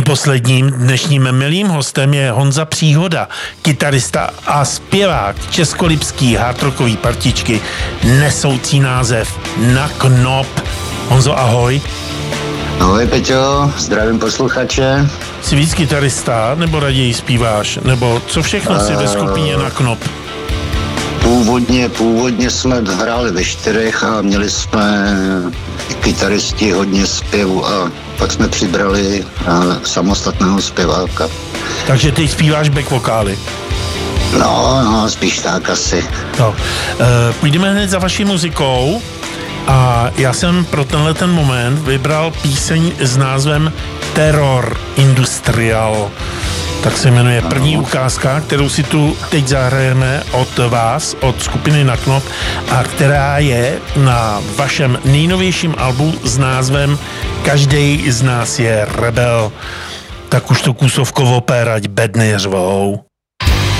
posledním dnešním milým hostem je Honza Příhoda, kytarista a zpěvák českolipský hardrockový partičky nesoucí název Na knop. Honzo, ahoj. Ahoj Peťo, zdravím posluchače. Jsi víc kytarista, nebo raději zpíváš? Nebo co všechno si ve skupině Na knop? Původně jsme hráli ve 4 a měli jsme kytaristi hodně zpěvu a pak jsme přibrali samostatného zpěváka. Takže ty zpíváš back vokály? No, spíš tak asi. No. Půjdeme hned za vaší muzikou a já jsem pro tenhle ten moment vybral píseň s názvem Terror Industrial. Tak se jmenuje první ukázka, kterou si tu teď zahrajeme od vás, od skupiny Na knop, a která je na vašem nejnovějším albu s názvem Každej z nás je rebel. Tak už to kůsovko oper, ať bedny řvou.